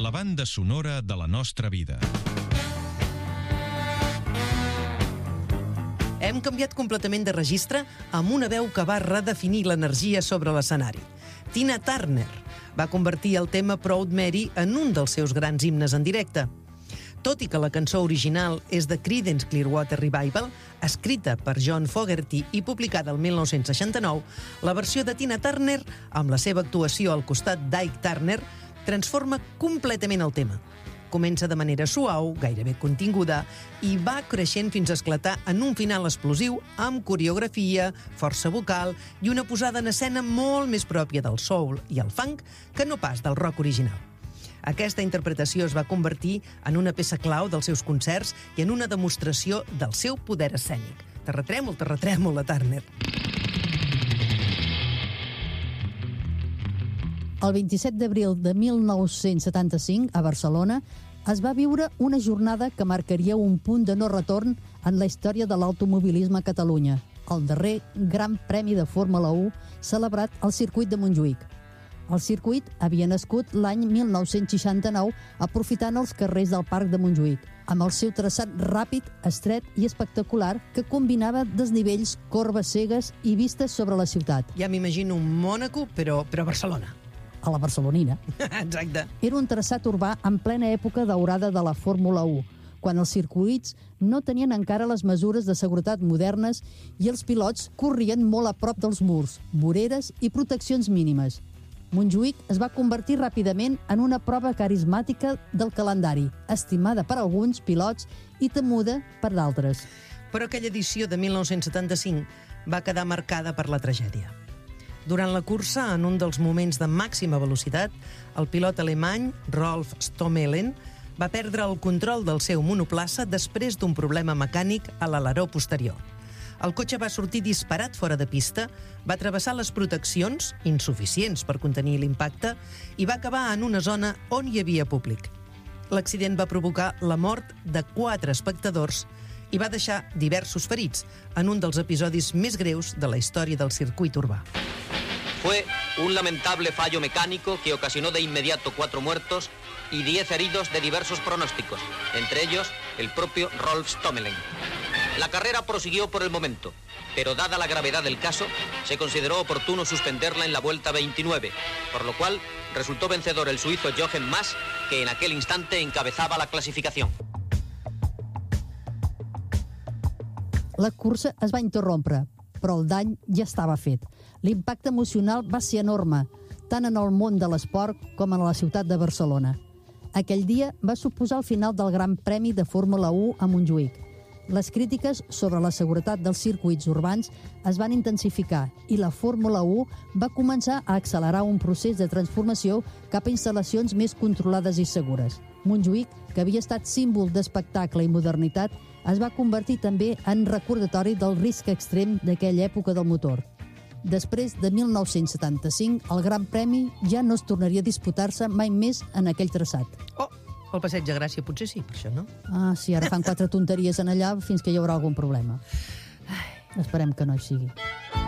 la banda sonora de la nostra vida. Hem canviat completament de registre amb una veu que va redefinir l'energia sobre l'escenari. Tina Turner va convertir el tema Proud Mary en un dels seus grans himnes en directe. Tot i que la cançó original és de Creedence Clearwater Revival, escrita per John Fogerty i publicada el 1969, la versió de Tina Turner, amb la seva actuació al costat d'Ike Turner, transforma completament el tema. Comença de manera suau, gairebé continguda, i va creixent fins a esclatar en un final explosiu amb coreografia, força vocal i una posada en escena molt més pròpia del soul i el funk que no pas del rock original. Aquesta interpretació es va convertir en una peça clau dels seus concerts i en una demostració del seu poder escènic. Terratrèmol, la Turner. El 27 d'abril de 1975, a Barcelona, es va viure una jornada que marcaria un punt de no retorn en la història de l'automobilisme a Catalunya, el darrer Gran Premi de Fórmula 1 celebrat al circuit de Montjuïc. El circuit havia nascut l'any 1969 aprofitant els carrers del Parc de Montjuïc, amb el seu traçat ràpid, estret i espectacular que combinava desnivells, corbes cegues i vistes sobre la ciutat. Ja m'imagino un Mònaco, però a Barcelona. A la barcelonina. Exacte. Era un traçat urbà en plena època daurada de la Fórmula 1, quan els circuits no tenien encara les mesures de seguretat modernes i els pilots corrien molt a prop dels murs, voreres i proteccions mínimes. Montjuïc es va convertir ràpidament en una prova carismàtica del calendari, estimada per alguns pilots i temuda per d'altres. Però aquella edició de 1975 va quedar marcada per la tragèdia. Durant la cursa, en un dels moments de màxima velocitat, el pilot alemany Rolf Stommelen va perdre el control del seu monoplaça després d'un problema mecànic a l'aleró posterior. El cotxe va sortir disparat fora de pista, va travessar les proteccions, insuficients per contenir l'impacte, i va acabar en una zona on hi havia públic. L'accident va provocar la mort de 4 espectadors i va deixar diversos ferits en un dels episodis més greus de la història del circuit urbà. Fue un lamentable fallo mecánico que ocasionó de inmediato 4 muertos y 10 heridos de diversos pronósticos, entre ellos el propio Rolf Stommelen. La carrera prosiguió por el momento, pero dada la gravedad del caso, se consideró oportuno suspenderla en la vuelta 29, por lo cual resultó vencedor el suizo Jochen Mass, que en aquel instante encabezaba la clasificación. La cursa es va interrompre, però el dany ja estava fet. L'impacte emocional va ser enorme, tant en el món de l'esport com en la ciutat de Barcelona. Aquell dia va suposar el final del Gran Premi de Fórmula 1 a Montjuïc. Les crítiques sobre la seguretat dels circuits urbans es van intensificar i la Fórmula 1 va començar a accelerar un procés de transformació cap a instal·lacions més controlades i segures. Montjuïc, que havia estat símbol d'espectacle i modernitat, es va convertir també en recordatori del risc extrem d'aquella època del motor. Després de 1975, el Gran Premi ja no es tornaria a disputar-se mai més en aquell traçat. Oh, el Passeig de Gràcia potser sí, per això, no? Ah, sí, ara fan 4 tonteries en allà fins que hi haurà algun problema. Esperem que no hi sigui.